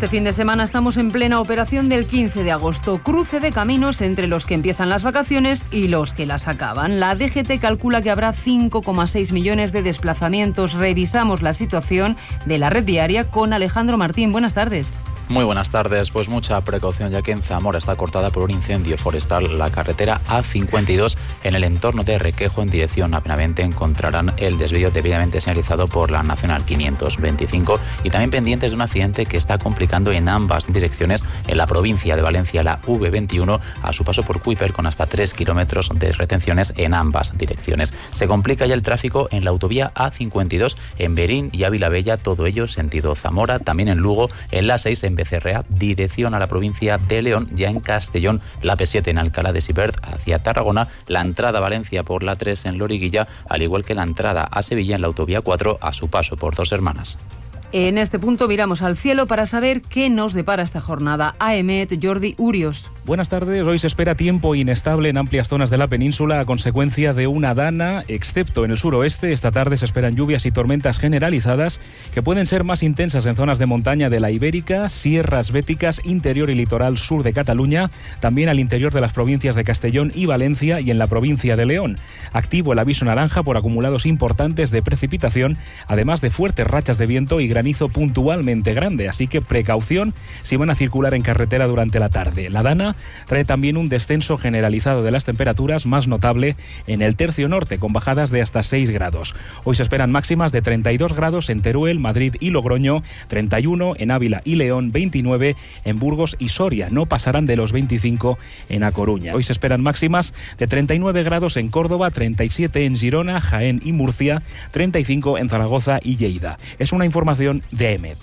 Este fin de semana estamos en plena operación del 15 de agosto, cruce de caminos entre los que empiezan las vacaciones y los que las acaban. La DGT calcula que habrá 5,6 millones de desplazamientos. Revisamos la situación de la red viaria con Alejandro Martín. Buenas tardes. Muy buenas tardes. Pues mucha precaución, ya que en Zamora está cortada por un incendio forestal la carretera A52 en el entorno de Requejo en dirección a Benavente. Encontrarán el desvío debidamente señalizado por la Nacional 525 y también pendientes de un accidente que está complicando en ambas direcciones en la provincia de Valencia, la V21 a su paso por Cuíper, con hasta 3 kilómetros de retenciones en ambas direcciones. Se complica ya el tráfico en la autovía A52 en Berín y Ávila Bella, todo ello sentido Zamora, también en Lugo, en la 6 en Becerrea, dirección a la provincia de León, ya en Castellón, la P7 en Alcalá de Xivert hacia Tarragona, la entrada a Valencia por la 3 en Loriguilla, al igual que la entrada a Sevilla en la autovía 4 a su paso por Dos Hermanas. En este punto miramos al cielo para saber qué nos depara esta jornada. AEMET, Jordi Urios. Buenas tardes. Hoy se espera tiempo inestable en amplias zonas de la península a consecuencia de una dana, excepto en el suroeste. Esta tarde se esperan lluvias y tormentas generalizadas que pueden ser más intensas en zonas de montaña de la Ibérica, sierras béticas, interior y litoral sur de Cataluña, también al interior de las provincias de Castellón y Valencia y en la provincia de León. Activo el aviso naranja por acumulados importantes de precipitación, además de fuertes rachas de viento y granizo puntualmente grande, así que precaución si van a circular en carretera durante la tarde. La dana trae también un descenso generalizado de las temperaturas, más notable en el tercio norte, con bajadas de hasta 6 grados. Hoy se esperan máximas de 32 grados en Teruel, Madrid y Logroño, 31 en Ávila y León, 29 en Burgos y Soria. No pasarán de los 25 en A Coruña. Hoy se esperan máximas de 39 grados en Córdoba, 37 en Girona, Jaén y Murcia, 35 en Zaragoza y Lleida. Es una información de AEMET.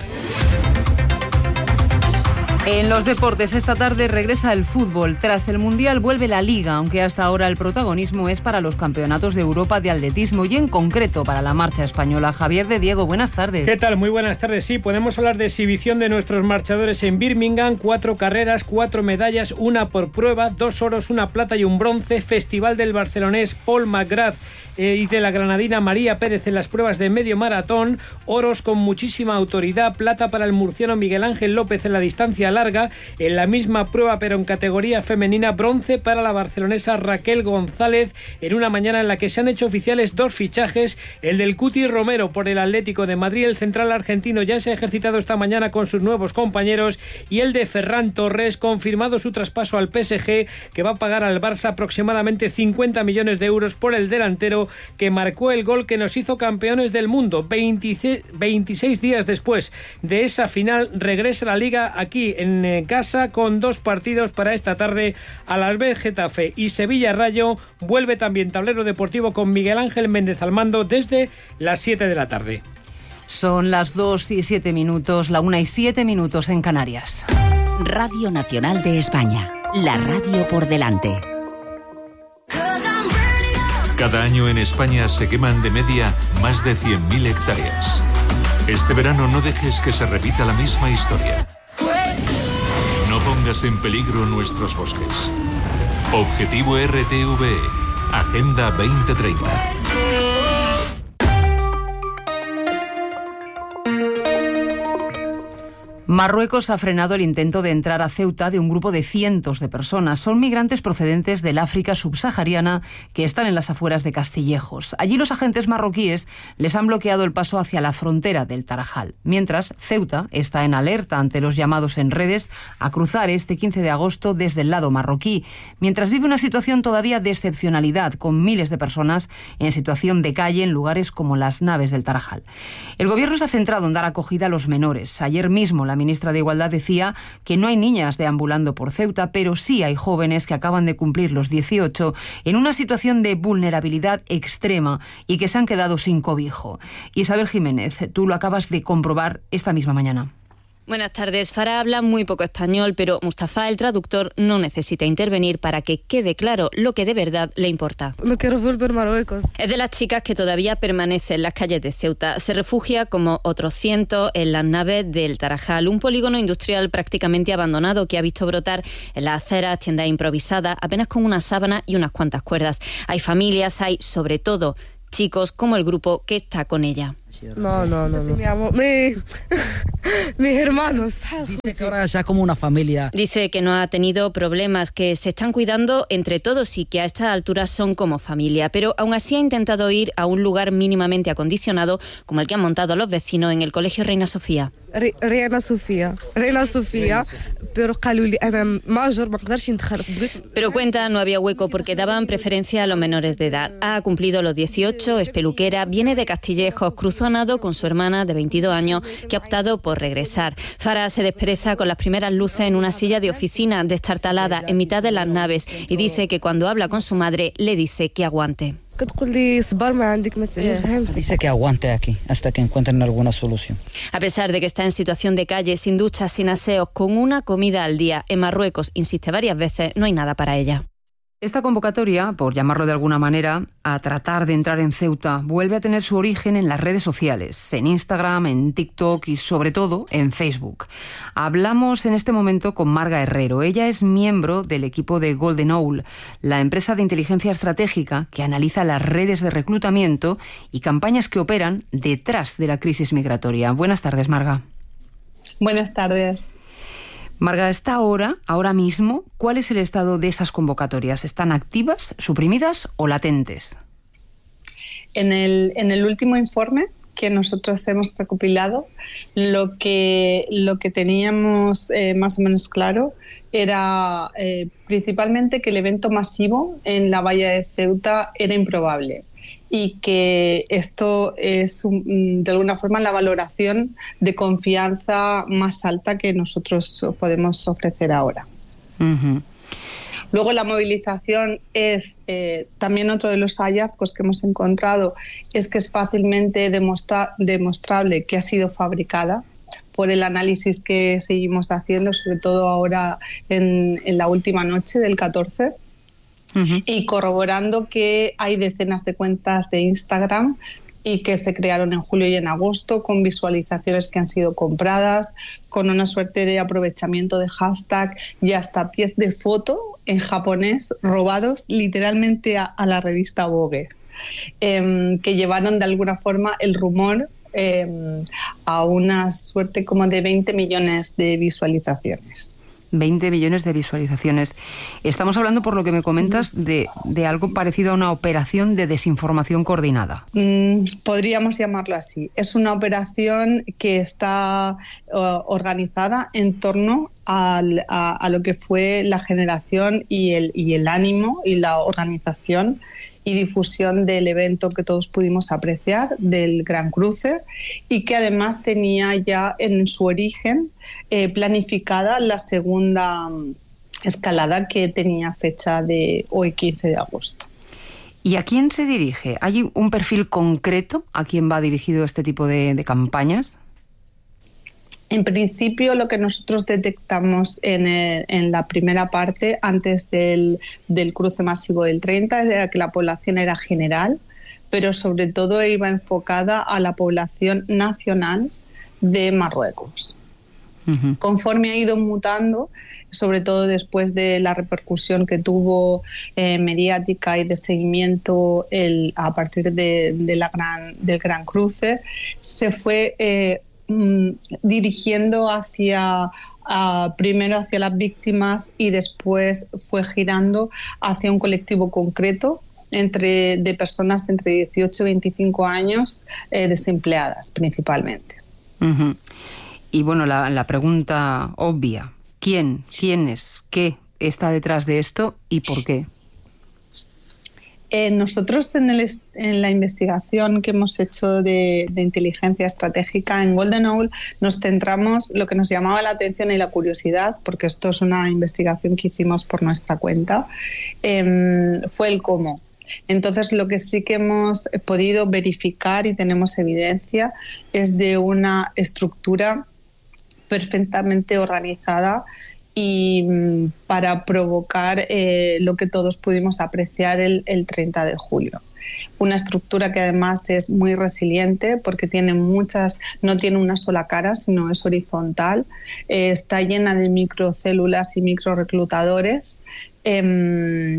En los deportes, esta tarde regresa el fútbol. Tras el Mundial vuelve la Liga, aunque hasta ahora el protagonismo es para los campeonatos de Europa de atletismo y en concreto para la marcha española. Javier de Diego, buenas tardes. ¿Qué tal? Muy buenas tardes. Sí, podemos hablar de exhibición de nuestros marchadores en Birmingham. 4 carreras, 4 medallas, una por prueba, 2 oros, una plata y un bronce. Festival del barcelonés Paul McGrath y de la granadina María Pérez en las pruebas de medio maratón. Oros con muchísima autoridad, plata para el murciano Miguel Ángel López en la distancia larga, en la misma prueba pero en categoría femenina, bronce para la barcelonesa Raquel González en una mañana en la que se han hecho oficiales 2 fichajes, el del Cuti Romero por el Atlético de Madrid, el central argentino ya se ha ejercitado esta mañana con sus nuevos compañeros, y el de Ferran Torres, confirmado su traspaso al PSG, que va a pagar al Barça aproximadamente 50 millones de euros por el delantero que marcó el gol que nos hizo campeones del mundo. 26 días después de esa final regresa la Liga aquí en casa con 2 partidos para esta tarde. A las vez Getafe y Sevilla Rayo. Vuelve también Tablero Deportivo con Miguel Ángel Méndez al mando desde las 7 de la tarde. Son las 2:07, la 1:07 en Canarias. Radio Nacional de España, la radio por delante. Cada año en España se queman de media más de 100.000 hectáreas. Este verano no dejes que se repita la misma historia. No pongas en peligro nuestros bosques. Objetivo RTVE, Agenda 2030. Marruecos ha frenado el intento de entrar a Ceuta de un grupo de cientos de personas. Son migrantes procedentes del África subsahariana que están en las afueras de Castillejos. Allí los agentes marroquíes les han bloqueado el paso hacia la frontera del Tarajal. Mientras, Ceuta está en alerta ante los llamados en redes a cruzar este 15 de agosto desde el lado marroquí, mientras vive una situación todavía de excepcionalidad, con miles de personas en situación de calle en lugares como las naves del Tarajal. El gobierno se ha centrado en dar acogida a los menores. Ayer mismo la ministra de Igualdad decía que no hay niñas deambulando por Ceuta, pero sí hay jóvenes que acaban de cumplir los 18 en una situación de vulnerabilidad extrema y que se han quedado sin cobijo. Isabel Jiménez, tú lo acabas de comprobar esta misma mañana. Buenas tardes. Farah habla muy poco español, pero Mustafa, el traductor, no necesita intervenir para que quede claro lo que de verdad le importa. No quiero volver a Marruecos. Es de las chicas que todavía permanece en las calles de Ceuta. Se refugia, como otros cientos, en las naves del Tarajal, un polígono industrial prácticamente abandonado que ha visto brotar en las aceras tiendas improvisadas, apenas con una sábana y unas cuantas cuerdas. Hay familias, hay, sobre todo, chicos como el grupo que está con ella. No. Mis hermanos. Dice que ahora ya como una familia. Dice que no ha tenido problemas, que se están cuidando entre todos y que a estas alturas son como familia. Pero aún así ha intentado ir a un lugar mínimamente acondicionado como el que han montado los vecinos en el Colegio Reina Sofía. Reina Sofía, pero Pero cuenta, no había hueco porque daban preferencia a los menores de edad. Ha cumplido los 18, es peluquera, viene de Castillejos, cruzó a nado con su hermana de 22 años que ha optado por regresar. Farah se despereza con las primeras luces en una silla de oficina destartalada en mitad de las naves y dice que cuando habla con su madre le dice que aguante. Dice que aguante aquí hasta que encuentren alguna solución. A pesar de que está en situación de calle, sin duchas, sin aseos, con una comida al día en Marruecos, insiste varias veces, no hay nada para ella. Esta convocatoria, por llamarlo de alguna manera, a tratar de entrar en Ceuta, vuelve a tener su origen en las redes sociales, en Instagram, en TikTok y sobre todo en Facebook. Hablamos en este momento con Marga Herrero. Ella es miembro del equipo de Golden Owl, la empresa de inteligencia estratégica que analiza las redes de reclutamiento y campañas que operan detrás de la crisis migratoria. Buenas tardes, Marga. Buenas tardes. Marga, ahora mismo, ¿cuál es el estado de esas convocatorias? ¿Están activas, suprimidas o latentes? En el último informe que nosotros hemos recopilado, lo que teníamos más o menos claro era principalmente que el evento masivo en la bahía de Ceuta era improbable. Y que esto es, de alguna forma, la valoración de confianza más alta que nosotros podemos ofrecer ahora. Uh-huh. Luego la movilización es también otro de los hallazgos que hemos encontrado, es que es fácilmente demostrable que ha sido fabricada por el análisis que seguimos haciendo, sobre todo ahora en la última noche del 14. Uh-huh. Y corroborando que hay decenas de cuentas de Instagram y que se crearon en julio y en agosto con visualizaciones que han sido compradas, con una suerte de aprovechamiento de hashtag y hasta pies de foto en japonés robados literalmente a la revista Vogue, que llevaron de alguna forma el rumor a una suerte como de 20 millones de visualizaciones. 20 millones de visualizaciones. Estamos hablando, por lo que me comentas, de algo parecido a una operación de desinformación coordinada. Podríamos llamarlo así. Es una operación que está organizada en torno a lo que fue la generación y el ánimo y la organización y difusión del evento que todos pudimos apreciar, del Gran Cruce, y que además tenía ya en su origen planificada la segunda escalada, que tenía fecha de hoy, 15 de agosto. ¿Y a quién se dirige? ¿Hay un perfil concreto a quién va dirigido este tipo de campañas? En principio, lo que nosotros detectamos en la primera parte, antes del cruce masivo del 30, era que la población era general, pero sobre todo iba enfocada a la población nacional de Marruecos. Uh-huh. Conforme ha ido mutando, sobre todo después de la repercusión que tuvo mediática y de seguimiento a partir del Gran Cruce, se fue dirigiendo primero hacia las víctimas y después fue girando hacia un colectivo concreto de personas entre 18 y 25 años desempleadas principalmente. Uh-huh. Y bueno, la pregunta obvia, ¿quiénes, qué está detrás de esto y por qué? Nosotros en la investigación que hemos hecho de inteligencia estratégica en Golden Owl nos centramos lo que nos llamaba la atención y la curiosidad, porque esto es una investigación que hicimos por nuestra cuenta, fue el cómo. Entonces, lo que sí que hemos podido verificar y tenemos evidencia es de una estructura perfectamente organizada y para provocar lo que todos pudimos apreciar el 30 de julio. Una estructura que además es muy resiliente porque no tiene una sola cara, sino es horizontal, está llena de microcélulas y microreclutadores,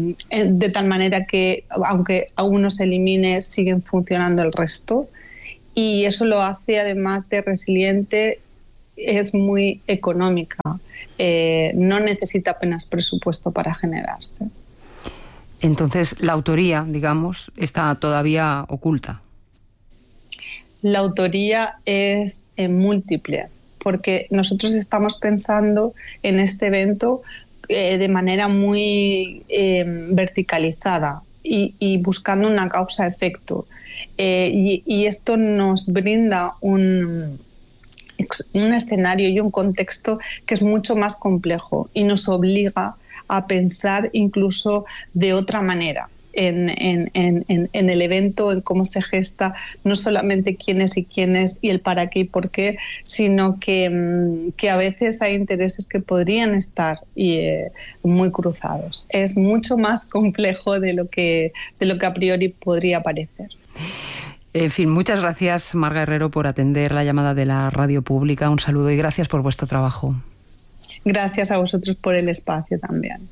de tal manera que aunque a uno se elimine, siguen funcionando el resto. y eso lo hace, además de resiliente, es muy económica. No necesita apenas presupuesto para generarse. Entonces, la autoría, digamos, está todavía oculta. La autoría es múltiple, porque nosotros estamos pensando en este evento de manera muy verticalizada y buscando una causa-efecto. Y esto nos brinda un escenario y un contexto que es mucho más complejo y nos obliga a pensar incluso de otra manera en el evento, en cómo se gesta, no solamente quiénes y quiénes y el para qué y por qué, sino que a veces hay intereses que podrían estar muy cruzados. Es mucho más complejo de lo que a priori podría parecer. En fin, muchas gracias, Marga Herrero, por atender la llamada de la radio pública. Un saludo y gracias por vuestro trabajo. Gracias a vosotros por el espacio también.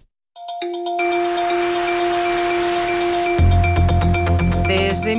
Desde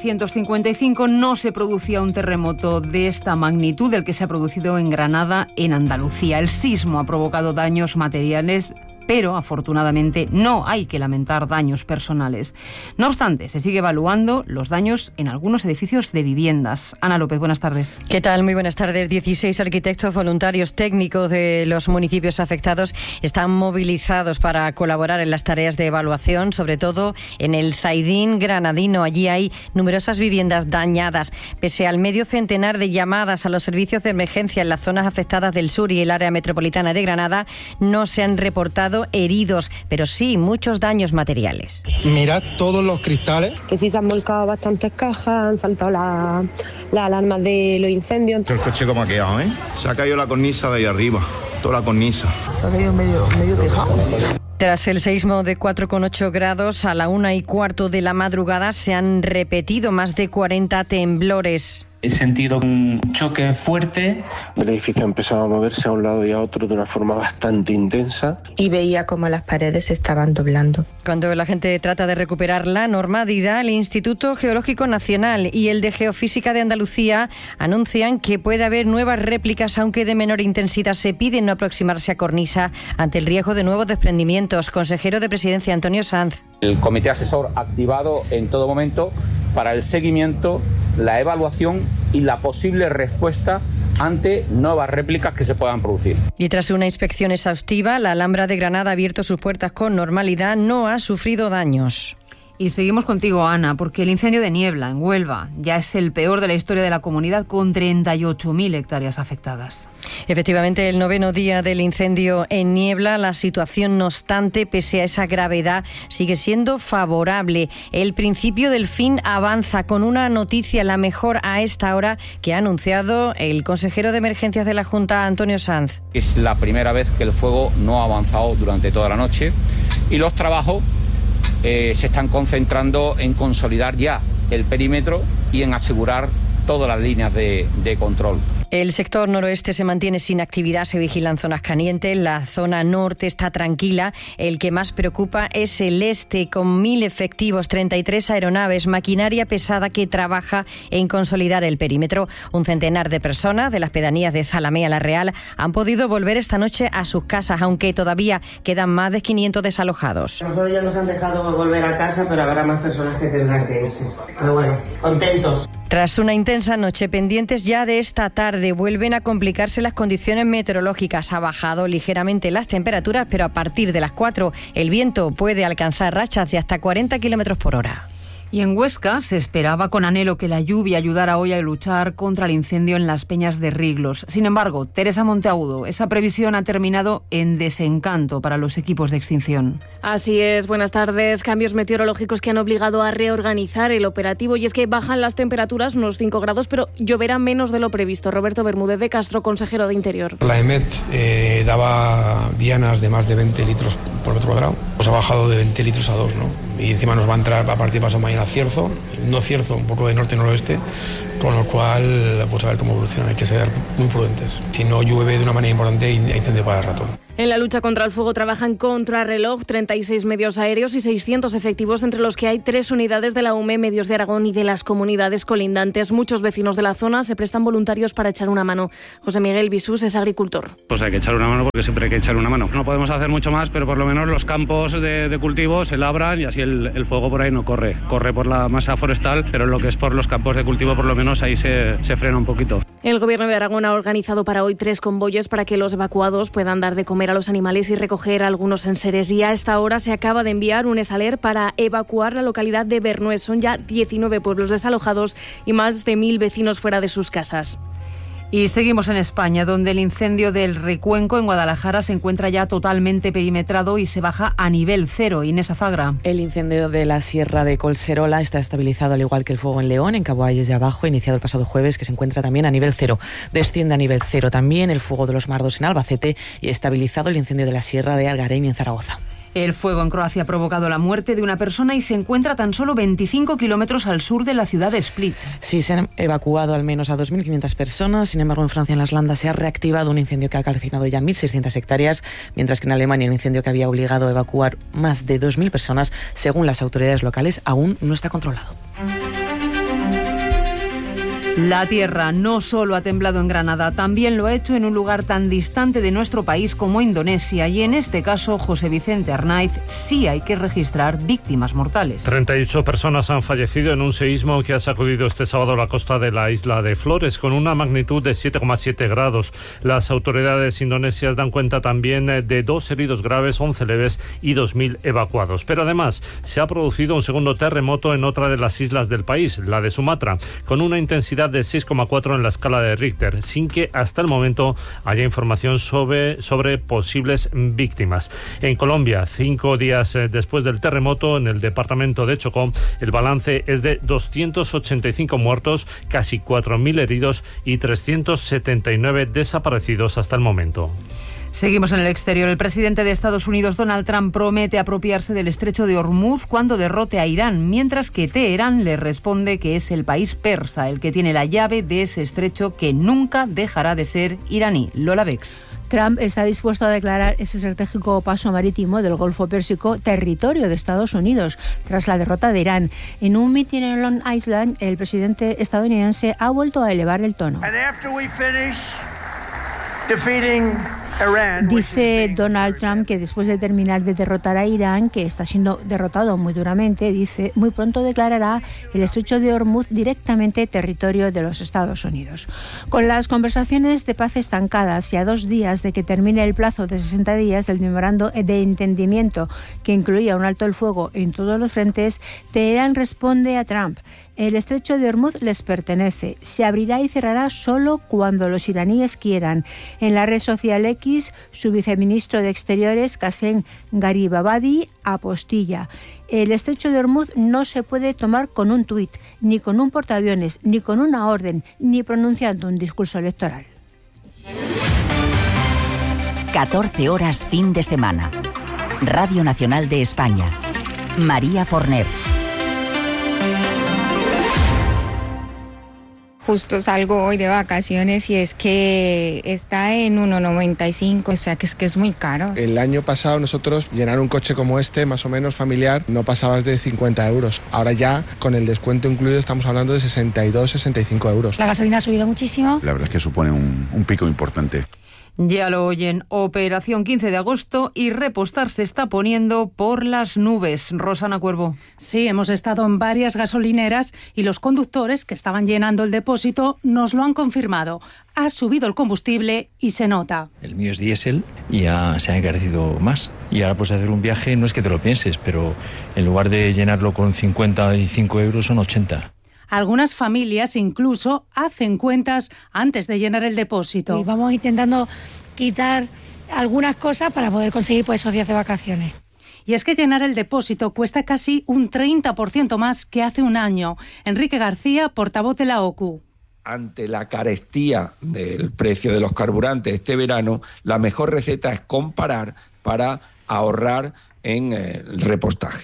1955 no se producía un terremoto de esta magnitud, el que se ha producido en Granada, en Andalucía. El sismo ha provocado daños materiales, pero afortunadamente no hay que lamentar daños personales. No obstante, se sigue evaluando los daños en algunos edificios de viviendas. Ana López, buenas tardes. ¿Qué tal? Muy buenas tardes. 16 arquitectos voluntarios técnicos de los municipios afectados están movilizados para colaborar en las tareas de evaluación, sobre todo en el Zaidín granadino. Allí hay numerosas viviendas dañadas. Pese al medio centenar de llamadas a los servicios de emergencia en las zonas afectadas del sur y el área metropolitana de Granada, no se han reportado heridos, pero sí muchos daños materiales. Mirad todos los cristales. Que sí se han volcado bastantes cajas, han saltado las alarmas de los incendios. El coche como ha quedado, ¿eh? Se ha caído la cornisa de ahí arriba, toda la cornisa. Se ha caído medio tejado. Tras el seísmo de 4,8 grados a la 1:15 de la madrugada se han repetido más de 40 temblores. He sentido un choque fuerte. El edificio ha empezado a moverse a un lado y a otro de una forma bastante intensa. Y veía como las paredes se estaban doblando. Cuando la gente trata de recuperar la normalidad, el Instituto Geológico Nacional y el de Geofísica de Andalucía anuncian que puede haber nuevas réplicas, aunque de menor intensidad. Se pide no aproximarse a cornisa ante el riesgo de nuevos desprendimientos. Consejero de Presidencia, Antonio Sanz. El comité asesor activado en todo momento para el seguimiento, la evaluación y la posible respuesta ante nuevas réplicas que se puedan producir. Y tras una inspección exhaustiva, la Alhambra de Granada ha abierto sus puertas con normalidad, no ha sufrido daños. Y seguimos contigo, Ana, porque el incendio de Niebla, en Huelva, ya es el peor de la historia de la comunidad, con 38.000 hectáreas afectadas. Efectivamente, el 9º día del incendio en Niebla, la situación, no obstante, pese a esa gravedad, sigue siendo favorable. El principio del fin avanza con una noticia, la mejor a esta hora, que ha anunciado el consejero de Emergencias de la Junta, Antonio Sanz. Es la primera vez que el fuego no ha avanzado durante toda la noche y los trabajos se están concentrando en consolidar ya el perímetro y en asegurar todas las líneas de control. El sector noroeste se mantiene sin actividad, se vigilan zonas calientes, la zona norte está tranquila. El que más preocupa es el este, con 1.000 efectivos, 33 aeronaves, maquinaria pesada que trabaja en consolidar el perímetro. Un centenar de personas de las pedanías de Zalamea La Real han podido volver esta noche a sus casas, aunque todavía quedan más de 500 desalojados. Nosotros ya nos han dejado volver a casa, pero habrá más personas que tendrán que irse. Pero bueno, contentos. Tras una intensa noche, pendientes ya de esta tarde, vuelven a complicarse las condiciones meteorológicas. Ha bajado ligeramente las temperaturas, pero a partir de las 4 el viento puede alcanzar rachas de hasta 40 kilómetros por hora. Y en Huesca se esperaba con anhelo que la lluvia ayudara hoy a luchar contra el incendio en las Peñas de Riglos. Sin embargo, Teresa Monteagudo, esa previsión ha terminado en desencanto para los equipos de extinción. Así es, buenas tardes. Cambios meteorológicos que han obligado a reorganizar el operativo, y es que bajan las temperaturas unos 5 grados, pero lloverá menos de lo previsto. Roberto Bermúdez de Castro, consejero de Interior. La EMET daba dianas de más de 20 litros por metro cuadrado. Pues ha bajado de 20 litros a 2, ¿no? Y encima nos va a entrar a partir de pasado mañana a Cierzo, no Cierzo, un poco de norte-noroeste, con lo cual, pues a ver cómo evoluciona, hay que ser muy prudentes. Si no llueve de una manera importante, hay incendio para el rato. En la lucha contra el fuego trabajan contrarreloj 36 medios aéreos y 600 efectivos, entre los que hay 3 unidades de la UME, Medios de Aragón y de las comunidades colindantes. Muchos vecinos de la zona se prestan voluntarios para echar una mano. José Miguel Bisús es agricultor. Pues hay que echar una mano porque siempre hay que echar una mano. No podemos hacer mucho más, pero por lo menos los campos de cultivo se labran y así el fuego por ahí no corre. Corre por la masa forestal, pero lo que es por los campos de cultivo por lo menos ahí se frena un poquito. El Gobierno de Aragón ha organizado para hoy 3 convoyes para que los evacuados puedan dar de comer a los animales y recoger algunos enseres. Y a esta hora se acaba de enviar un esaler para evacuar la localidad de Bernués. Son ya 19 pueblos desalojados y más de 1.000 vecinos fuera de sus casas. Y seguimos en España, donde el incendio del Recuenco en Guadalajara se encuentra ya totalmente perimetrado y se baja a nivel 0. Inés Azagra. El incendio de la Sierra de Collserola está estabilizado, al igual que el fuego en León, en Cabo Ayes de Abajo, iniciado el pasado jueves, que se encuentra también a nivel 0. Desciende a nivel 0 también el fuego de los Mardos en Albacete y estabilizado el incendio de la Sierra de Algareño en Zaragoza. El fuego en Croacia ha provocado la muerte de una persona y se encuentra a tan solo 25 kilómetros al sur de la ciudad de Split. Sí, se han evacuado al menos a 2.500 personas. Sin embargo, en Francia, en las Landas, se ha reactivado un incendio que ha calcinado ya 1.600 hectáreas, mientras que en Alemania el incendio que había obligado a evacuar más de 2.000 personas, según las autoridades locales, aún no está controlado. La tierra no solo ha temblado en Granada, también lo ha hecho en un lugar tan distante de nuestro país como Indonesia. Y en este caso, José Vicente Arnaiz, sí hay que registrar víctimas mortales. 38 personas han fallecido en un seísmo que ha sacudido este sábado la costa de la isla de Flores, con una magnitud de 7,7 grados. Las autoridades indonesias dan cuenta también de 2 heridos graves, 11 leves y 2.000 evacuados. Pero además se ha producido un segundo terremoto en otra de las islas del país, la de Sumatra, con una intensidad de 6,4 en la escala de Richter, sin que hasta el momento haya información sobre posibles víctimas. En Colombia, 5 días después del terremoto, en el departamento de Chocó, el balance es de 285 muertos, casi 4.000 heridos y 379 desaparecidos hasta el momento. Seguimos en el exterior. El presidente de Estados Unidos, Donald Trump, promete apropiarse del estrecho de Hormuz cuando derrote a Irán, mientras que Teherán le responde que es el país persa el que tiene la llave de ese estrecho que nunca dejará de ser iraní. Lola Bex. Trump está dispuesto a declarar ese estratégico paso marítimo del Golfo Pérsico territorio de Estados Unidos tras la derrota de Irán. En un mitin en Long Island, el presidente estadounidense ha vuelto a elevar el tono. Dice Donald Trump que después de terminar de derrotar a Irán, que está siendo derrotado muy duramente, dice, muy pronto declarará el estrecho de Hormuz directamente territorio de los Estados Unidos. Con las conversaciones de paz estancadas y a 2 días de que termine el plazo de 60 días del memorando de entendimiento que incluía un alto el fuego en todos los frentes, Teherán responde a Trump: el estrecho de Hormuz les pertenece, se abrirá y cerrará solo cuando los iraníes quieran. En la red social X, su viceministro de Exteriores, Qasem Garibabadi, apostilla: el estrecho de Hormuz no se puede tomar con un tuit, ni con un portaaviones, ni con una orden, ni pronunciando un discurso electoral. 14 horas fin de semana. Radio Nacional de España. María Forner. Justo salgo hoy de vacaciones y es que está en 1,95, o sea que es muy caro. El año pasado nosotros llenar un coche como este, más o menos familiar, no pasabas de 50 euros. Ahora ya, con el descuento incluido, estamos hablando de 62, 65 euros. La gasolina ha subido muchísimo. La verdad es que supone un pico importante. Ya lo oyen, operación 15 de agosto y repostar se está poniendo por las nubes. Rosana Cuervo. Sí, hemos estado en varias gasolineras y los conductores que estaban llenando el depósito nos lo han confirmado. Ha subido el combustible y se nota. El mío es diésel y ya se ha encarecido más. Y ahora pues hacer un viaje no es que te lo pienses, pero en lugar de llenarlo con 55 euros son 80. Algunas familias incluso hacen cuentas antes de llenar el depósito. Y vamos intentando quitar algunas cosas para poder conseguir pues, esos días de vacaciones. Y es que llenar el depósito cuesta casi un 30% más que hace un año. Enrique García, portavoz de la OCU. Ante la carestía del precio de los carburantes este verano, la mejor receta es comparar para ahorrar en el repostaje.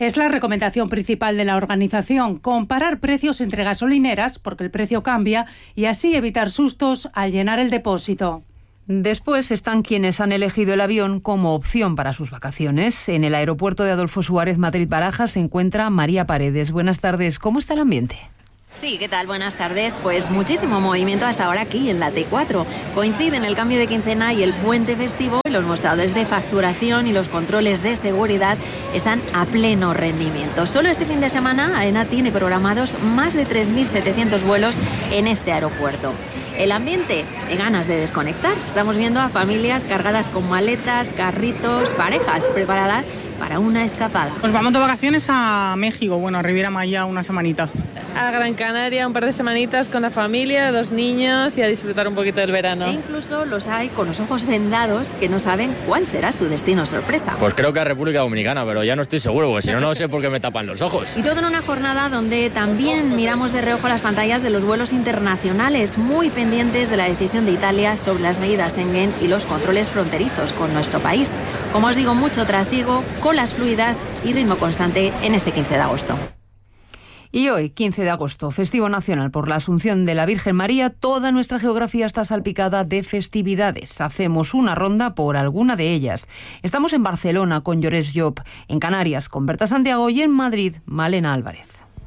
Es la recomendación principal de la organización, comparar precios entre gasolineras, porque el precio cambia, y así evitar sustos al llenar el depósito. Después están quienes han elegido el avión como opción para sus vacaciones. En el aeropuerto de Adolfo Suárez Madrid-Barajas se encuentra María Paredes. Buenas tardes, ¿cómo está el ambiente? Sí, ¿qué tal? Buenas tardes. Pues muchísimo movimiento hasta ahora aquí en la T4. Coinciden el cambio de quincena y el puente festivo. Los mostradores de facturación y los controles de seguridad están a pleno rendimiento. Solo este fin de semana AENA tiene programados más de 3.700 vuelos en este aeropuerto. El ambiente, de ganas de desconectar. Estamos viendo a familias cargadas con maletas, carritos, parejas preparadas para una escapada. Nos vamos de vacaciones a México, bueno, a Riviera Maya una semanita. A Gran Canaria un par de semanitas con la familia, 2 niños y a disfrutar un poquito del verano. E incluso los hay con los ojos vendados que no saben cuál será su destino sorpresa. Pues creo que a República Dominicana, pero ya no estoy seguro, porque si no, no sé por qué me tapan los ojos. Y todo en una jornada donde también miramos de reojo las pantallas de los vuelos internacionales, muy pendientes de la decisión de Italia sobre las medidas Schengen y los controles fronterizos con nuestro país. Como os digo, mucho trasiego, colas fluidas y ritmo constante en este 15 de agosto. Y hoy, 15 de agosto, festivo nacional por la Asunción de la Virgen María, toda nuestra geografía está salpicada de festividades. Hacemos una ronda por alguna de ellas. Estamos en Barcelona con Llorés Llop, en Canarias con Berta Santiago y en Madrid, Malena Álvarez.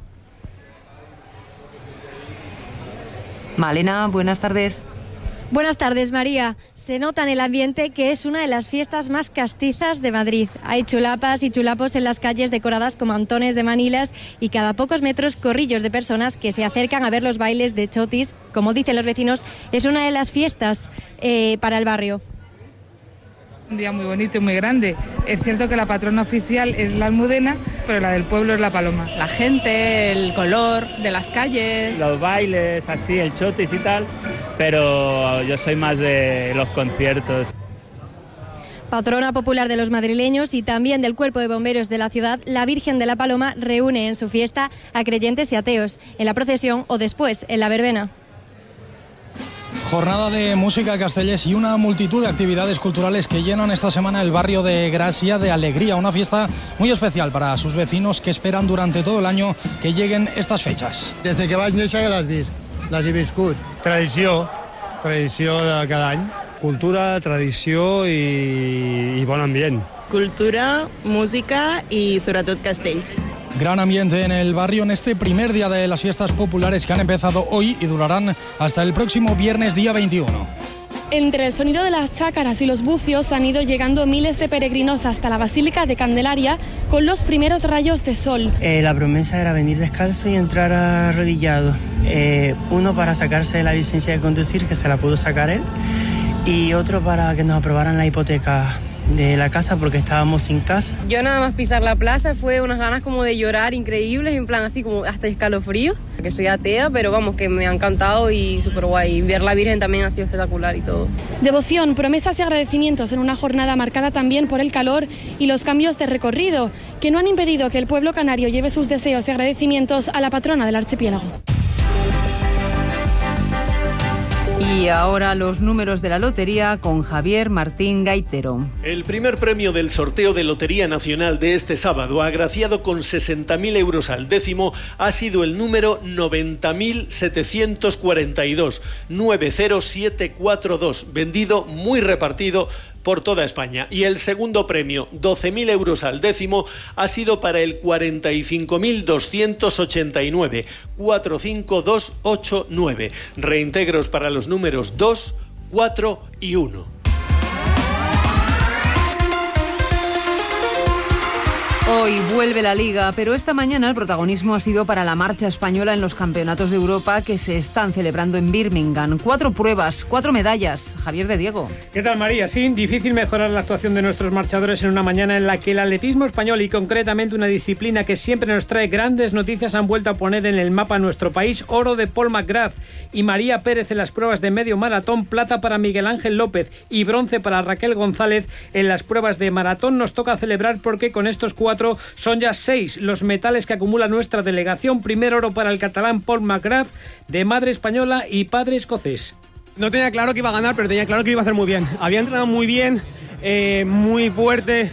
Malena, buenas tardes. Buenas tardes, María. Se nota en el ambiente que es una de las fiestas más castizas de Madrid. Hay chulapas y chulapos en las calles decoradas con mantones de manilas y cada pocos metros corrillos de personas que se acercan a ver los bailes de chotis. Como dicen los vecinos, es una de las fiestas para el barrio. Un día muy bonito y muy grande. Es cierto que la patrona oficial es la Almudena, pero la del pueblo es la Paloma. La gente, el color de las calles. Los bailes, así, el chotis y tal, pero yo soy más de los conciertos. Patrona popular de los madrileños y también del Cuerpo de Bomberos de la ciudad, la Virgen de la Paloma reúne en su fiesta a creyentes y ateos, en la procesión o después, en la verbena. Jornada de música castellés y una multitud de actividades culturales que llenan esta semana el barrio de Gracia de alegría. Una fiesta muy especial para sus vecinos que esperan durante todo el año que lleguen estas fechas. Desde que vaig néixer que les he viscut. Tradició de cada any. Cultura, tradició i bon ambient. Cultura, música y sobre todo castells. Gran ambiente en el barrio en este primer día de las fiestas populares que han empezado hoy y durarán hasta el próximo viernes día 21. Entre el sonido de las chácaras y los bucios han ido llegando miles de peregrinos hasta la Basílica de Candelaria con los primeros rayos de sol. La promesa era venir descalzo y entrar arrodillado. Uno para sacarse la licencia de conducir, que se la pudo sacar él, y otro para que nos aprobaran la hipoteca de la casa porque estábamos sin casa. Yo nada más pisar la plaza fue unas ganas como de llorar increíbles, en plan así como hasta escalofrío, que soy atea, pero vamos, que me ha encantado y súper guay. Ver la Virgen también ha sido espectacular y todo. Devoción, promesas y agradecimientos en una jornada marcada también por el calor y los cambios de recorrido, que no han impedido que el pueblo canario lleve sus deseos y agradecimientos a la patrona del archipiélago. Y ahora los números de la lotería con Javier Martín Gaitero. El primer premio del sorteo de Lotería Nacional de este sábado, agraciado con 60.000 euros al décimo, ha sido el número 90.742, 90742, vendido muy repartido por toda España. Y el segundo premio, 12.000 euros al décimo, ha sido para el 45.289, 45289. Reintegros para los números 2, 4 y 1. Hoy vuelve la Liga, pero esta mañana el protagonismo ha sido para la marcha española en los campeonatos de Europa que se están celebrando en Birmingham. 4 pruebas, 4 medallas. Javier de Diego. ¿Qué tal, María? Sí, difícil mejorar la actuación de nuestros marchadores en una mañana en la que el atletismo español y concretamente una disciplina que siempre nos trae grandes noticias han vuelto a poner en el mapa a nuestro país. Oro de Paul McGrath y María Pérez en las pruebas de medio maratón, plata para Miguel Ángel López y bronce para Raquel González en las pruebas de maratón. Nos toca celebrar porque con estos 4 son ya 6 los metales que acumula nuestra delegación. Primer oro para el catalán Paul McGrath, de madre española y padre escocés. No tenía claro que iba a ganar, pero tenía claro que lo iba a hacer muy bien. Había entrenado muy bien, muy fuerte,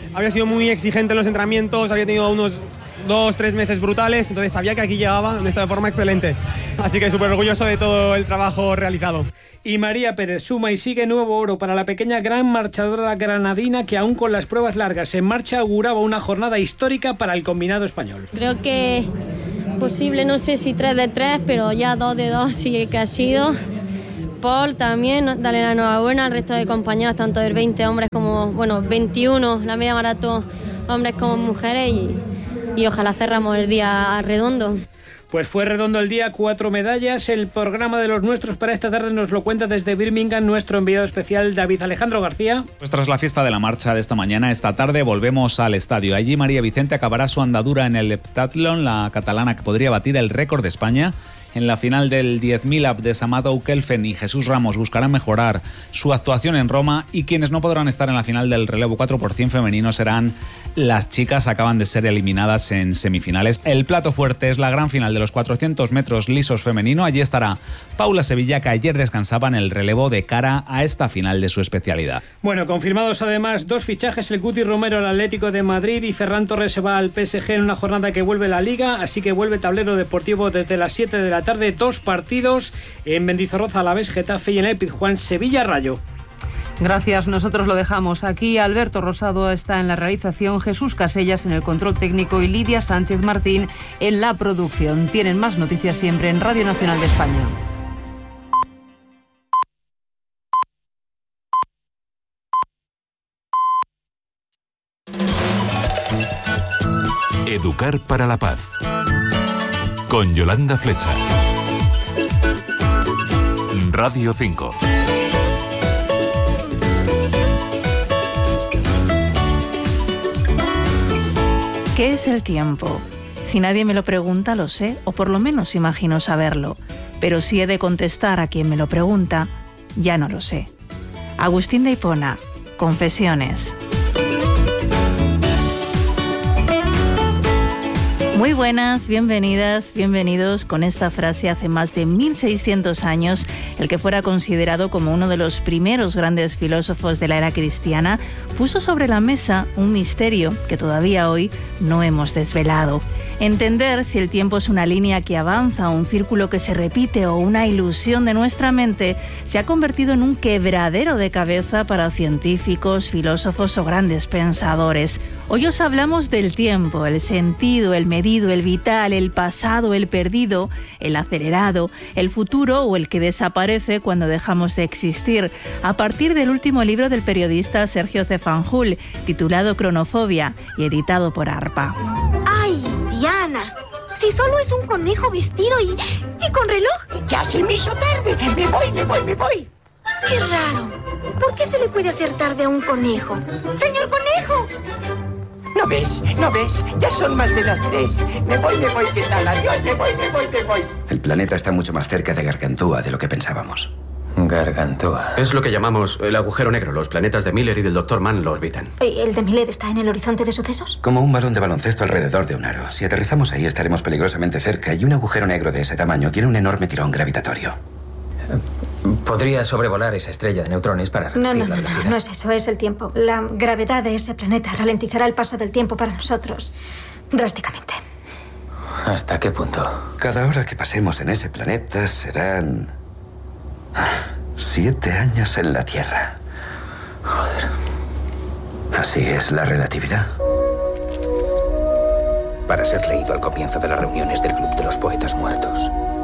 había sido muy exigente en los entrenamientos, había tenido unos 2-3 meses brutales, entonces sabía que aquí llegaba en un estado de forma excelente. Así que súper orgulloso de todo el trabajo realizado. Y María Pérez suma y sigue nuevo oro para la pequeña gran marchadora granadina que aún con las pruebas largas en marcha auguraba una jornada histórica para el combinado español. Creo que posible, no sé si 3 de 3, pero ya 2 de 2 sí que ha sido. Paul también, dale la enhorabuena al resto de compañeros, tanto del 20 hombres como, 21, la media maratón, hombres como mujeres, y ojalá cerramos el día redondo. Pues fue redondo el día, 4 medallas. El programa de los nuestros para esta tarde nos lo cuenta desde Birmingham nuestro enviado especial David Alejandro García. Pues tras la fiesta de la marcha de esta mañana, esta tarde volvemos al estadio. Allí María Vicente acabará su andadura en el heptatlón, la catalana que podría batir el récord de España. En la final del 10.000 Abdesamado Kelfen y Jesús Ramos buscarán mejorar su actuación en Roma, y quienes no podrán estar en la final del relevo 4x100 femenino serán las chicas. Acaban de ser eliminadas en semifinales. El plato fuerte es la gran final de los 400 metros lisos femenino. Allí estará Paula Sevilla, que ayer descansaba en el relevo de cara a esta final de su especialidad. Bueno, confirmados además 2 fichajes, el Guti Romero al Atlético de Madrid y Ferran Torres se va al PSG en una jornada que vuelve la Liga, así que vuelve tablero deportivo desde las 7 de la tarde, 2 partidos en Mendizorroza, Alavés, Getafe, y en el Pizjuán, Sevilla Rayo. Gracias, nosotros lo dejamos aquí. Alberto Rosado está en la realización, Jesús Casellas en el control técnico y Lidia Sánchez Martín en la producción. Tienen más noticias siempre en Radio Nacional de España. Educar para la paz, con Yolanda Flecha. Radio 5. ¿Qué es el tiempo? Si nadie me lo pregunta, lo sé, o por lo menos imagino saberlo. Pero si he de contestar a quien me lo pregunta, ya no lo sé. Agustín de Hipona, Confesiones. Muy buenas, bienvenidas, bienvenidos. Con esta frase, hace más de 1600 años, el que fuera considerado como uno de los primeros grandes filósofos de la era cristiana, puso sobre la mesa un misterio que todavía hoy no hemos desvelado. Entender si el tiempo es una línea que avanza, un círculo que se repite o una ilusión de nuestra mente, se ha convertido en un quebradero de cabeza para científicos, filósofos o grandes pensadores. Hoy os hablamos del tiempo, el sentido, el medido, el vital, el pasado, el perdido, el acelerado, el futuro o el que desaparece cuando dejamos de existir, a partir del último libro del periodista Sergio Cefanjul, titulado Cronofobia y editado por ARPA. ¡Ay, Diana! Si solo es un conejo vestido y con reloj. ¡Ya se me hizo tarde! ¡Me voy! ¡Qué raro! ¿Por qué se le puede hacer tarde a un conejo? ¡Señor conejo! ¿No ves? Ya son más de las 3. Me voy, ¿qué tal? Adiós, me voy. El planeta está mucho más cerca de Gargantúa de lo que pensábamos. Gargantúa. Es lo que llamamos el agujero negro. Los planetas de Miller y del Dr. Mann lo orbitan. ¿Y el de Miller está en el horizonte de sucesos? Como un balón de baloncesto alrededor de un aro. Si aterrizamos ahí estaremos peligrosamente cerca, y un agujero negro de ese tamaño tiene un enorme tirón gravitatorio. ¿Podría sobrevolar esa estrella de neutrones para reducir la velocidad? No es eso, es el tiempo. La gravedad de ese planeta ralentizará el paso del tiempo para nosotros drásticamente. ¿Hasta qué punto? Cada hora que pasemos en ese planeta serán 7 años en la Tierra. Joder. Así es la relatividad. Para ser leído al comienzo de las reuniones del Club de los Poetas Muertos.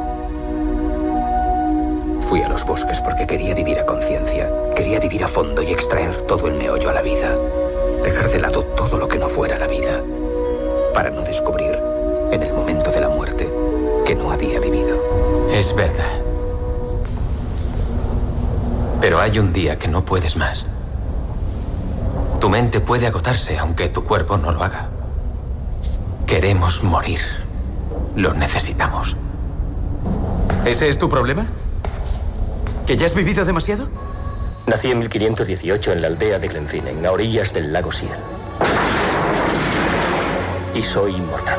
Fui a los bosques porque quería vivir a conciencia, quería vivir a fondo y extraer todo el meollo a la vida. Dejar de lado todo lo que no fuera la vida, para no descubrir, en el momento de la muerte, que no había vivido. Es verdad. Pero hay un día que no puedes más. Tu mente puede agotarse, aunque tu cuerpo no lo haga. Queremos morir. Lo necesitamos. ¿Ese es tu problema? ¿Que ya has vivido demasiado? Nací en 1518 en la aldea de Glenfinne, a orillas del lago Siel. Y soy inmortal.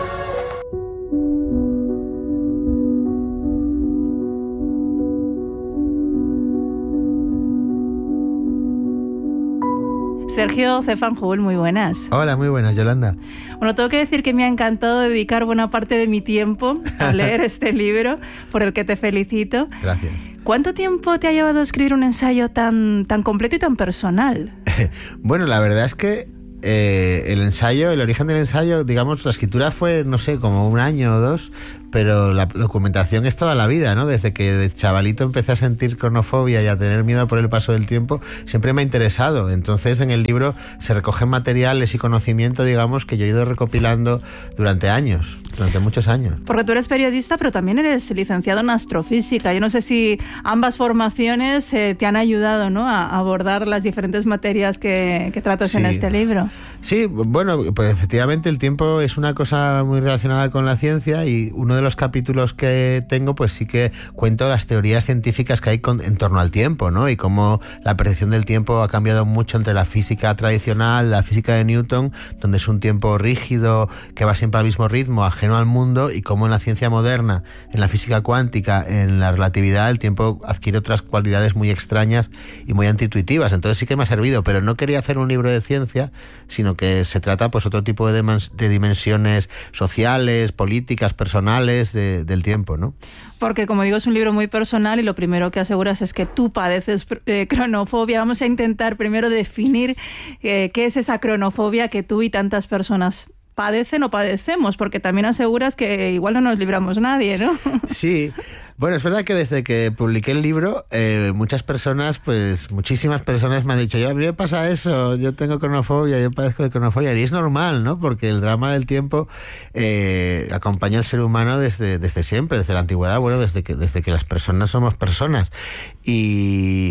Sergio Cefanjul, muy buenas. Hola, muy buenas, Yolanda. Bueno, tengo que decir que me ha encantado dedicar buena parte de mi tiempo a leer este libro, por el que te felicito. Gracias. ¿Cuánto tiempo te ha llevado a escribir un ensayo tan completo y tan personal? Bueno, la verdad es que el origen del ensayo, digamos, la escritura fue, no sé, como 1 año o 2, pero la documentación es toda la vida, ¿no? Desde que de chavalito empecé a sentir cronofobia y a tener miedo por el paso del tiempo, siempre me ha interesado. Entonces, en el libro se recogen materiales y conocimiento, digamos, que yo he ido recopilando durante muchos años. Porque tú eres periodista, pero también eres licenciado en astrofísica. Yo no sé si ambas formaciones te han ayudado, ¿no?, a abordar las diferentes materias que tratas en este libro. Sí, bueno, pues efectivamente el tiempo es una cosa muy relacionada con la ciencia, y uno de los capítulos que tengo, pues sí que cuento las teorías científicas que hay en torno al tiempo, ¿no? Y cómo la percepción del tiempo ha cambiado mucho entre la física tradicional, la física de Newton, donde es un tiempo rígido que va siempre al mismo ritmo, ajeno al mundo, y cómo en la ciencia moderna, en la física cuántica, en la relatividad, el tiempo adquiere otras cualidades muy extrañas y muy antiintuitivas. Entonces sí que me ha servido, pero no quería hacer un libro de ciencia, sino que se trata pues otro tipo de dimensiones sociales, políticas, personales del tiempo, ¿no? Porque, como digo, es un libro muy personal y lo primero que aseguras es que tú padeces cronofobia. Vamos a intentar primero definir qué es esa cronofobia que tú y tantas personas padecen o padecemos, porque también aseguras que igual no nos libramos nadie, ¿no? Sí. Bueno, es verdad que desde que publiqué el libro, muchísimas personas me han dicho, a mí me pasa eso, yo tengo cronofobia, yo padezco de cronofobia, y es normal, ¿no? Porque el drama del tiempo acompaña al ser humano desde siempre, desde la antigüedad, bueno, desde que las personas somos personas. ¿Y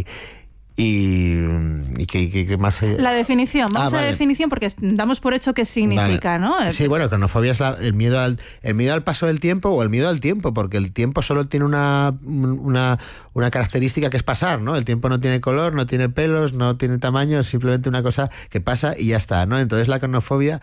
qué más? La definición, vamos a la definición, porque damos por hecho qué significa, ¿no? Sí, bueno, cronofobia es el miedo al paso del tiempo, o el miedo al tiempo, porque el tiempo solo tiene una característica, que es pasar, ¿no? El tiempo no tiene color, no tiene pelos, no tiene tamaño, es simplemente una cosa que pasa y ya está, ¿no? Entonces la cronofobia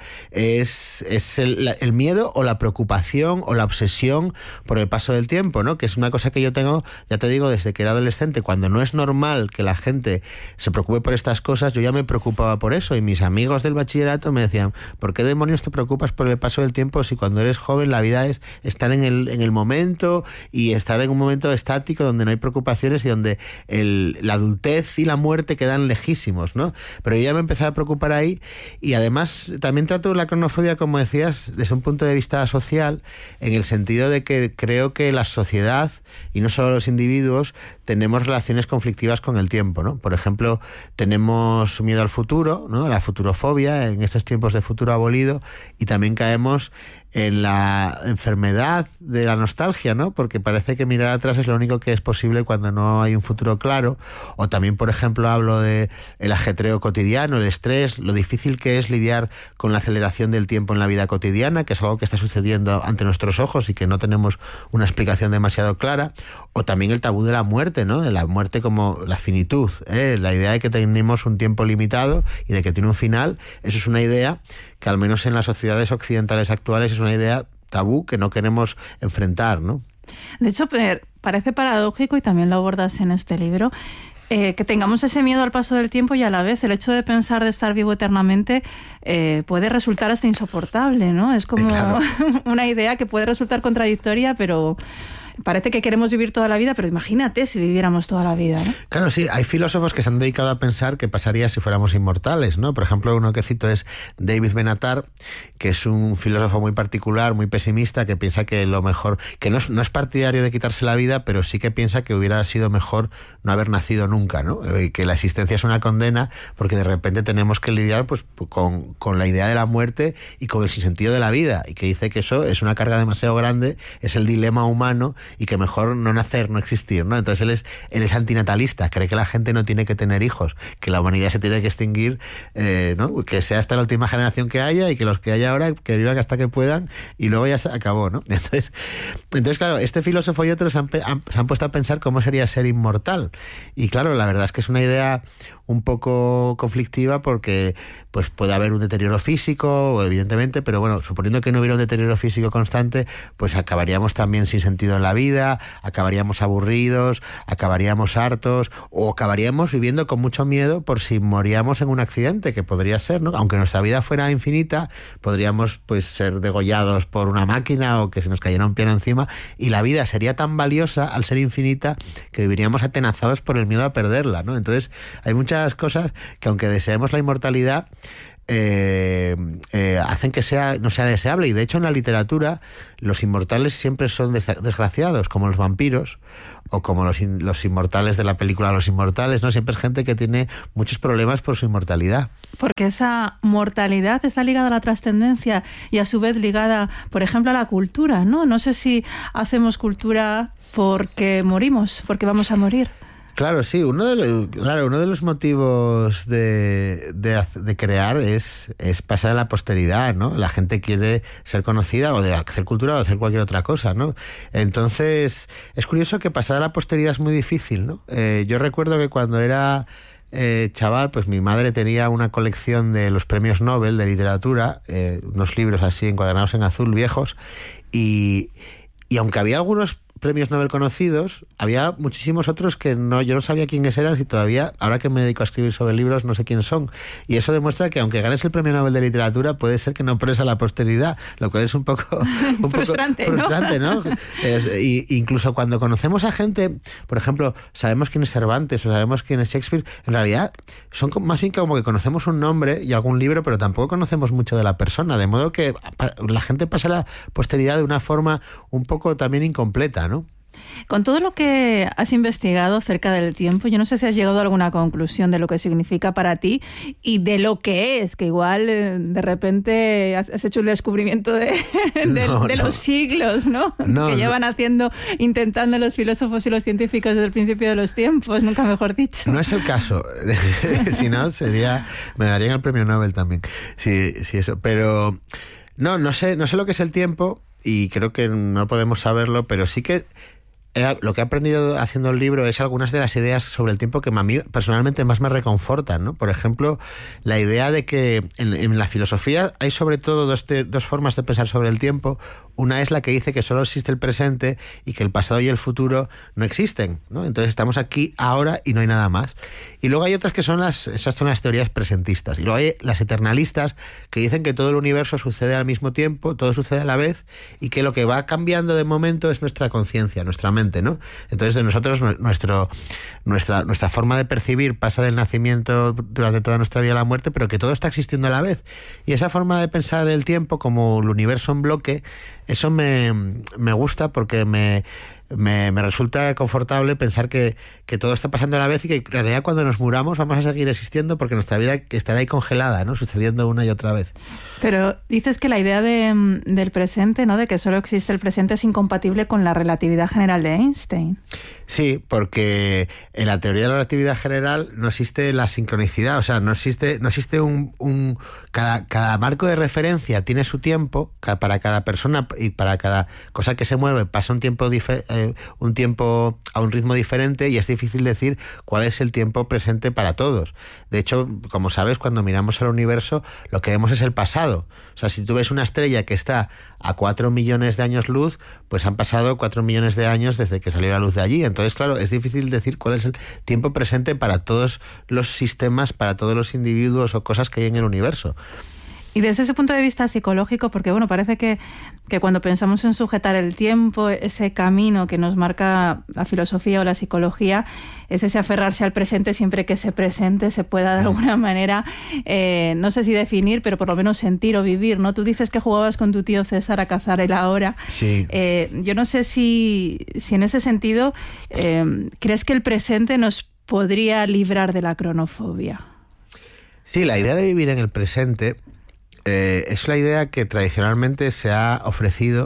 es el miedo o la preocupación o la obsesión por el paso del tiempo, ¿no? Que es una cosa que yo tengo, ya te digo, desde que era adolescente. Cuando no es normal que la gente se preocupe por estas cosas, yo ya me preocupaba por eso, y mis amigos del bachillerato me decían, ¿por qué demonios te preocupas por el paso del tiempo si cuando eres joven la vida es estar en el momento, y estar en un momento estático donde no hay preocupaciones y donde la adultez y la muerte quedan lejísimos, ¿no? Pero yo ya me empecé a preocupar ahí, y además también trato la cronofobia, como decías, desde un punto de vista social, en el sentido de que creo que la sociedad, y no solo los individuos, tenemos relaciones conflictivas con el tiempo, ¿no? Por ejemplo, tenemos miedo al futuro, ¿no? La futurofobia, en estos tiempos de futuro abolido, y también caemos en la enfermedad de la nostalgia, ¿no? Porque parece que mirar atrás es lo único que es posible cuando no hay un futuro claro. O también, por ejemplo, hablo de el ajetreo cotidiano, el estrés, lo difícil que es lidiar con la aceleración del tiempo en la vida cotidiana, que es algo que está sucediendo ante nuestros ojos y que no tenemos una explicación demasiado clara. O también el tabú de la muerte, ¿no? De la muerte como la finitud, la idea de que tenemos un tiempo limitado y de que tiene un final. Eso es una idea que, al menos en las sociedades occidentales actuales, es una idea tabú que no queremos enfrentar, ¿no? De hecho, parece paradójico, y también lo abordas en este libro, que tengamos ese miedo al paso del tiempo, y a la vez el hecho de pensar de estar vivo eternamente puede resultar hasta insoportable, ¿no? Es como una idea que puede resultar contradictoria, pero parece que queremos vivir toda la vida, pero imagínate si viviéramos toda la vida, ¿no? Claro, sí, hay filósofos que se han dedicado a pensar qué pasaría si fuéramos inmortales, ¿no? Por ejemplo, uno que cito es David Benatar, que es un filósofo muy particular, muy pesimista, que piensa que lo mejor, que no es partidario de quitarse la vida, pero sí que piensa que hubiera sido mejor no haber nacido nunca, ¿no? Que la existencia es una condena, porque de repente tenemos que lidiar pues con la idea de la muerte y con el sinsentido de la vida, y que dice que eso es una carga demasiado grande, es el dilema humano, y que mejor no nacer, no existir, ¿no? Entonces él es antinatalista, cree que la gente no tiene que tener hijos, que la humanidad se tiene que extinguir, ¿no? Que sea hasta la última generación que haya, y que los que haya ahora que vivan hasta que puedan, y luego ya se acabó, ¿no? Entonces claro, este filósofo y otros se han puesto a pensar cómo sería ser inmortal, y claro, la verdad es que es una idea un poco conflictiva porque pues puede haber un deterioro físico, evidentemente, pero bueno, suponiendo que no hubiera un deterioro físico constante, pues acabaríamos también sin sentido en la vida, acabaríamos aburridos, acabaríamos hartos, o acabaríamos viviendo con mucho miedo por si moríamos en un accidente, que podría ser, ¿no? Aunque nuestra vida fuera infinita, podríamos pues ser degollados por una máquina o que se nos cayera un piano encima, y la vida sería tan valiosa al ser infinita que viviríamos atenazados por el miedo a perderla, ¿no? Entonces hay muchas cosas que, aunque deseemos la inmortalidad, hacen que no sea deseable, y de hecho en la literatura los inmortales siempre son desgraciados, como los vampiros o como los inmortales de la película Los Inmortales, ¿no? Siempre es gente que tiene muchos problemas por su inmortalidad. Porque esa mortalidad está ligada a la trascendencia y a su vez ligada, por ejemplo, a la cultura, ¿no? No sé si hacemos cultura porque morimos, porque vamos a morir. Claro, sí. Uno de los motivos de crear es pasar a la posteridad, ¿no? La gente quiere ser conocida, o de hacer cultura o de hacer cualquier otra cosa, ¿no? Entonces, es curioso que pasar a la posteridad es muy difícil, ¿no? Yo recuerdo que cuando era chaval, pues mi madre tenía una colección de los premios Nobel de literatura, unos libros así encuadernados en azul viejos, y aunque había algunos premios Nobel conocidos, había muchísimos otros que yo no sabía quiénes eran, y todavía, ahora que me dedico a escribir sobre libros, no sé quiénes son. Y eso demuestra que aunque ganes el premio Nobel de literatura, puede ser que no presa la posteridad, lo cual es un poco frustrante, ¿no? Incluso cuando conocemos a gente, por ejemplo, sabemos quién es Cervantes o sabemos quién es Shakespeare, en realidad son más bien como que conocemos un nombre y algún libro, pero tampoco conocemos mucho de la persona, de modo que la gente pasa a la posteridad de una forma un poco también incompleta, ¿no? Con todo lo que has investigado acerca del tiempo, yo no sé si has llegado a alguna conclusión de lo que significa para ti y de lo que es, que igual de repente has hecho el descubrimiento de los siglos, ¿no? Que llevan intentando los filósofos y los científicos desde el principio de los tiempos, nunca mejor dicho. No es el caso. Si no, me darían el premio Nobel también. Sí, eso. Pero no sé lo que es el tiempo, y creo que no podemos saberlo, pero sí que lo que he aprendido haciendo el libro es algunas de las ideas sobre el tiempo que a mí personalmente más me reconfortan, ¿no? Por ejemplo, la idea de que en la filosofía hay sobre todo dos formas de pensar sobre el tiempo. Una es la que dice que solo existe el presente y que el pasado y el futuro no existen, ¿no? Entonces estamos aquí ahora y no hay nada más. Y luego hay otras que esas son las teorías presentistas. Y luego hay las eternalistas, que dicen que todo el universo sucede al mismo tiempo, todo sucede a la vez, y que lo que va cambiando de momento es nuestra conciencia, nuestra mente, ¿no? Entonces de nosotros nuestra forma de percibir pasa del nacimiento durante toda nuestra vida a la muerte, pero que todo está existiendo a la vez. Y esa forma de pensar el tiempo como el universo en bloque, eso me gusta, porque me resulta confortable pensar que todo está pasando a la vez y que en realidad cuando nos muramos vamos a seguir existiendo, porque nuestra vida estará ahí congelada, ¿no? Sucediendo una y otra vez. Pero dices que la idea del presente, ¿no? De que solo existe el presente, es incompatible con la relatividad general de Einstein. Sí, porque en la teoría de la relatividad general no existe la sincronicidad, o sea, no existe cada marco de referencia tiene su tiempo, para cada persona y para cada cosa que se mueve pasa un tiempo a un ritmo diferente, y es difícil decir cuál es el tiempo presente para todos. De hecho, como sabes, cuando miramos al universo, lo que vemos es el pasado. O sea, si tú ves una estrella que está a 4 millones de años luz, pues han pasado 4 millones de años desde que salió la luz de allí. Entonces, claro, es difícil decir cuál es el tiempo presente para todos los sistemas, para todos los individuos o cosas que hay en el universo. Y desde ese punto de vista psicológico, porque bueno, parece que cuando pensamos en sujetar el tiempo, ese camino que nos marca la filosofía o la psicología, es ese aferrarse al presente siempre que ese presente se pueda de alguna manera, no sé si definir, pero por lo menos sentir o vivir, ¿no? Tú dices que jugabas con tu tío César a cazar el ahora. Sí. Yo no sé si en ese sentido crees que el presente nos podría librar de la cronofobia. Sí, la idea de vivir en el presente es la idea que tradicionalmente se ha ofrecido